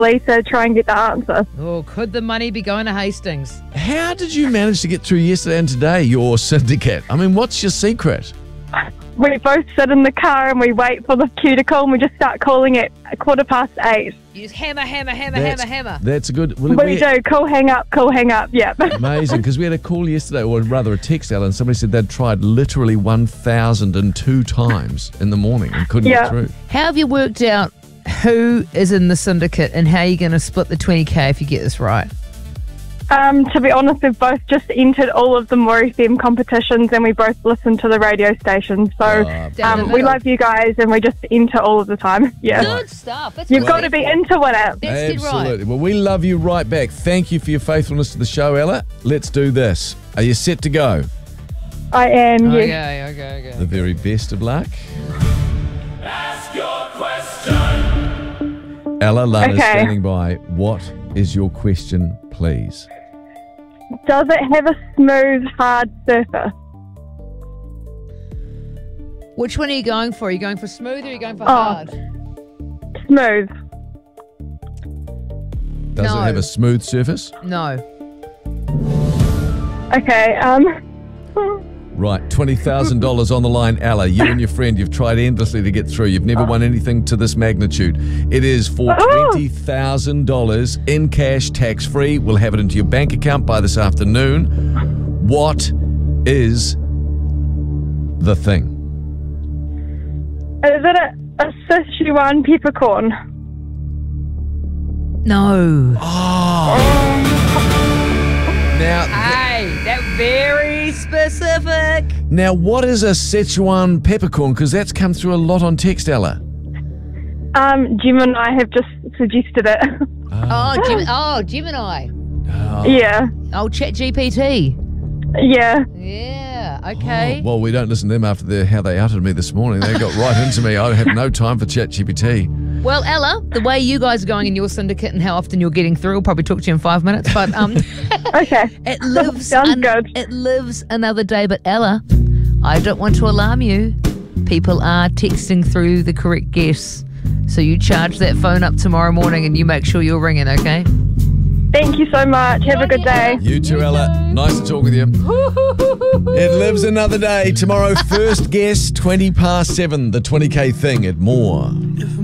Lisa, try and get the answer. Oh, could the money be going to Hastings? How did you manage to get through yesterday and today, your syndicate? I mean, what's your secret? We both sit in the car and we wait for the cue to call, and we just start calling at 8:15. You just hammer. That's a good... We do. Call, hang up, yeah. Amazing, because we had a call yesterday, or rather a text, Ellen, and somebody said they'd tried literally 1,002 times in the morning and couldn't get through. How have you worked out who is in the syndicate and how you're going to split the 20K if you get this right? To be honest, we've both just entered all of the More FM competitions, and we both listen to the radio station. So we love you guys, and we just enter all of the time. Yeah. Good stuff. That's You've got to be into it. That's Absolutely. right. Well, we love you right back. Thank you for your faithfulness to the show, Ella. Let's do this. Are you set to go? I am, yes. Okay. The very best of luck. Ask your question. Ella Lunn is standing by. What is your question, please? Does it have a smooth, hard surface? Which one are you going for? Are you going for smooth or are you going for hard? Smooth. Does it have a smooth surface? No. Okay, Right, $20,000 on the line, Ella. You and your friend, you've tried endlessly to get through. You've never won anything to this magnitude. It is for $20,000 in cash, tax-free. We'll have it into your bank account by this afternoon. What is the thing? is it a Sichuan peppercorn? No. Now, Hey, that very specific. now, what is a Sichuan peppercorn? Because that's come through a lot on text, Ella. Jim and I have just suggested it. Gemini. Yeah, Oh, ChatGPT. yeah. Yeah, okay. Well, we don't listen to them after how they uttered me this morning. They got right into me. I have no time for ChatGPT. Well, Ella, the way you guys are going in your syndicate and how often you're getting through, we'll probably talk to you in 5 minutes. But Okay. it lives. Sounds good. It lives another day. But Ella, I don't want to alarm you. People are texting through the correct guess, so you charge that phone up tomorrow morning and you make sure you're ringing. Okay? Thank you so much. Have a good day. You too, Ella. Nice to talk with you. It lives another day. Tomorrow, first guess, 7:20, the 20K thing at More.